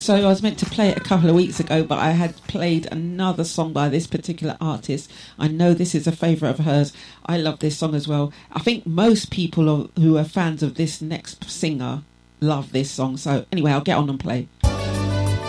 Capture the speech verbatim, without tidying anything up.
So I was meant to play it a couple of weeks ago, but I had played another song by this particular artist. I know this is a favourite of hers. I love this song as well. I think most people who are fans of this next singer love this song. So anyway, I'll get on and play.